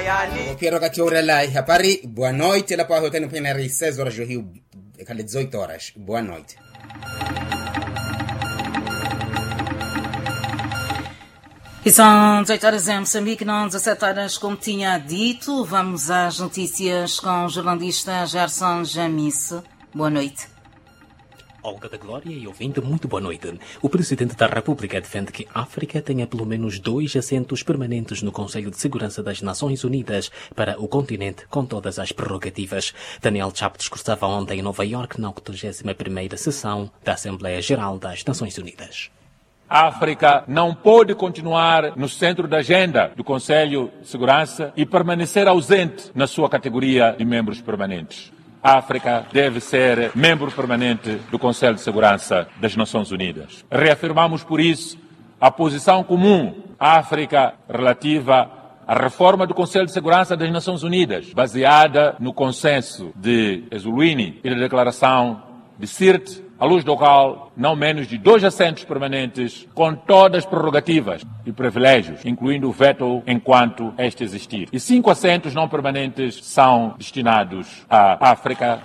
Piero Catiorella, habari, boa noite. Ela pode ter no PNR 6 horas do Rio, 18 horas. Boa noite. E são 18 horas em Moçambique, não 17 horas, como tinha dito. Vamos às notícias com o jornalista Gerson Jamice. Boa noite. Olga da Glória e ouvinte, muito boa noite. O Presidente da República defende que a África tenha pelo menos 2 assentos permanentes no Conselho de Segurança das Nações Unidas para o continente, com todas as prerrogativas. Daniel Chapo discursava ontem em Nova Iorque na 81ª sessão da Assembleia Geral das Nações Unidas. A África não pode continuar no centro da agenda do Conselho de Segurança e permanecer ausente na sua categoria de membros permanentes. A África deve ser membro permanente do Conselho de Segurança das Nações Unidas. Reafirmamos, por isso, a posição comum à África relativa à reforma do Conselho de Segurança das Nações Unidas, baseada no consenso de Eswatini e da Declaração de Sirte, à luz do qual não menos de 2 assentos permanentes, com todas as prerrogativas e privilégios, incluindo o veto enquanto este existir. E 5 assentos não permanentes são destinados à África.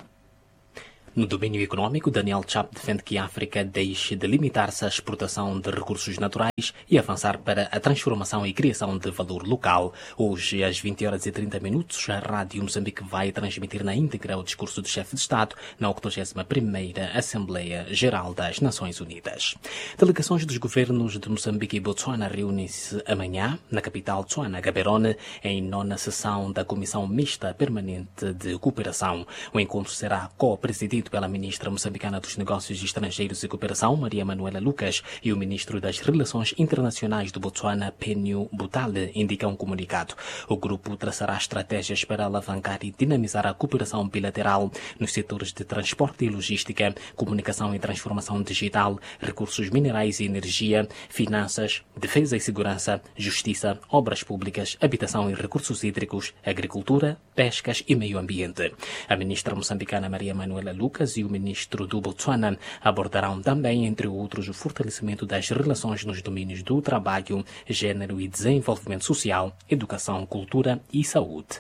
No domínio econômico, Daniel Chapo defende que a África deixe de limitar-se à exportação de recursos naturais e avançar para a transformação e criação de valor local. Hoje, às 20 horas e 30 minutos, a Rádio Moçambique vai transmitir na íntegra o discurso do chefe de Estado na 81ª Assembleia Geral das Nações Unidas. Delegações dos governos de Moçambique e Botsuana reúnem-se amanhã na capital Tsuana, Gaborone, em 9ª sessão da Comissão Mista Permanente de Cooperação. O encontro será co-presidido pela ministra moçambicana dos Negócios Estrangeiros e Cooperação, Maria Manuela Lucas, e o ministro das Relações Internacionais do Botsuana, Penio Butale, indicam um comunicado. O grupo traçará estratégias para alavancar e dinamizar a cooperação bilateral nos setores de transporte e logística, comunicação e transformação digital, recursos minerais e energia, finanças, defesa e segurança, justiça, obras públicas, habitação e recursos hídricos, agricultura, pescas e meio ambiente. A ministra moçambicana Maria Manuela Lucas e o ministro do Botsuana abordarão também, entre outros, o fortalecimento das relações nos domínios do trabalho, gênero e desenvolvimento social, educação, cultura e saúde.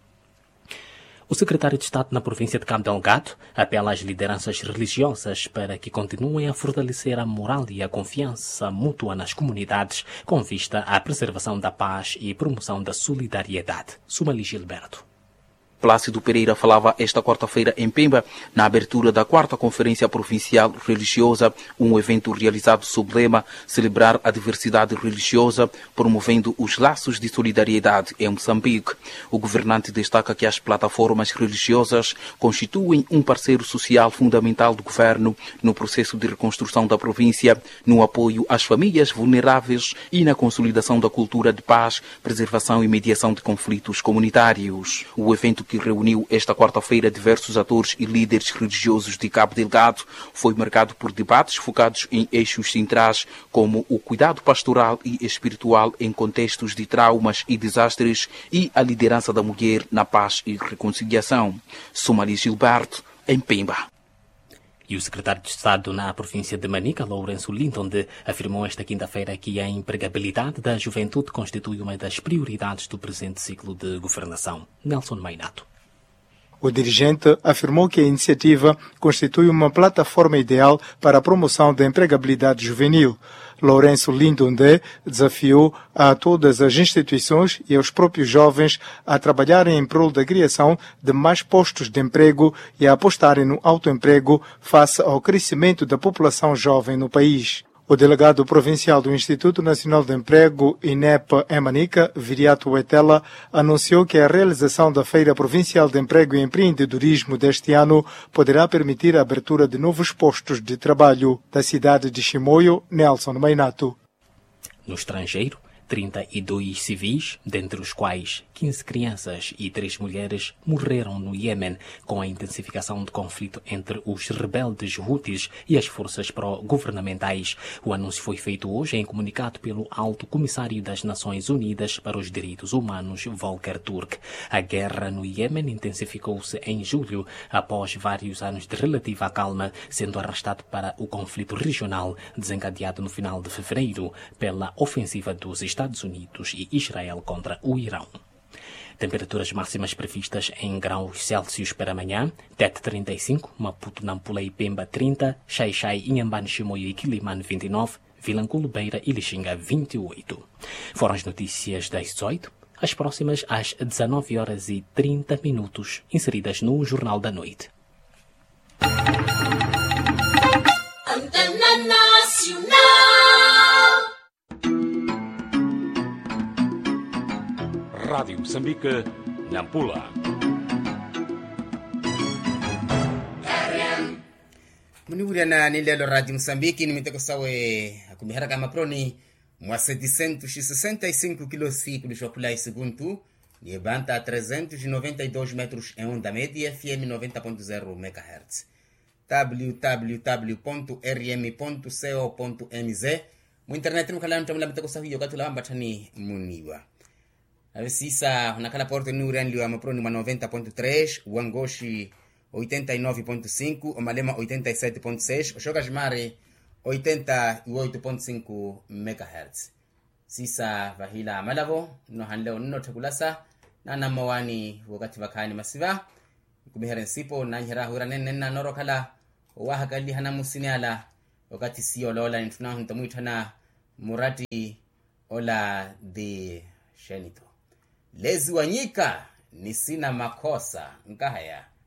O secretário de Estado na província de Cabo Delgado apela às lideranças religiosas para que continuem a fortalecer a moral e a confiança mútua nas comunidades com vista à preservação da paz e promoção da solidariedade. Sumali Gilberto. Plácido Pereira falava esta quarta-feira em Pemba, na abertura da 4ª Conferência Provincial Religiosa, um evento realizado sob o lema Celebrar a Diversidade Religiosa, promovendo os laços de solidariedade em Moçambique. O governante destaca que as plataformas religiosas constituem um parceiro social fundamental do governo no processo de reconstrução da província, no apoio às famílias vulneráveis e na consolidação da cultura de paz, preservação e mediação de conflitos comunitários. O evento que reuniu esta quarta-feira diversos atores e líderes religiosos de Cabo Delgado, foi marcado por debates focados em eixos centrais como o cuidado pastoral e espiritual em contextos de traumas e desastres e a liderança da mulher na paz e reconciliação. Sumali Gilberto, em Pemba. E o secretário de Estado na província de Manica, Lourenço Lindonde, afirmou esta quinta-feira que a empregabilidade da juventude constitui uma das prioridades do presente ciclo de governação. Nelson Mainato. O dirigente afirmou que a iniciativa constitui uma plataforma ideal para a promoção da empregabilidade juvenil. Lourenço Lindonde desafiou a todas as instituições e aos próprios jovens a trabalharem em prol da criação de mais postos de emprego e a apostarem no autoemprego face ao crescimento da população jovem no país. O delegado provincial do Instituto Nacional de Emprego, INEP, em Manica, Viriato Huetela, anunciou que a realização da Feira Provincial de Emprego e Empreendedorismo deste ano poderá permitir a abertura de novos postos de trabalho. Da cidade de Chimoio, Nelson Mainato. No estrangeiro, 32 civis, dentre os quais 15 crianças e 3 mulheres, morreram no Iêmen com a intensificação do conflito entre os rebeldes Houthis e as forças pró-governamentais. O anúncio foi feito hoje em comunicado pelo Alto Comissário das Nações Unidas para os Direitos Humanos, Volker Turk. A guerra no Iêmen intensificou-se em julho, após vários anos de relativa calma, sendo arrastado para o conflito regional desencadeado no final de fevereiro pela ofensiva dos Estados Unidos e Israel contra o Irão. Temperaturas máximas previstas em graus Celsius para amanhã: Tete 35, Maputo, Nampula e Pemba 30, Xai-Xai, Inhambane, Chimoio e Quilimane 29, Vilanculo, Beira e Lixinga 28. Foram as notícias das 18, as próximas às 19h30, inseridas no Jornal da Noite. Antena Nacional. Rádio Moçambique, Nampula. Muniuriana ni lelo Radio Moçambique ni miteko sawe akumiharaka maproni mwa 765 km shokula segundo ni banta 392 metros em onda média FM 90.0 MHz. www.rm.co.mz mu internet mukala mtamula miteko sawe yokatula ambatani muniwa. Avisisa unakala porto ni urian liwa maproni mwa 90.3 Wangoshi 89.5, Omalema 87.6, Oshokajimare 88.5 MHz. Sisa vahila malavo no hanleo nino tekulasa na namawani wakati vakani masiva kubihere sipo na nhera huranene na norokala wahagali hana musiniala wakati siyo lola nituna huntamuitana murati ola de shenito lezi wanyika ni sina makosa nkahaya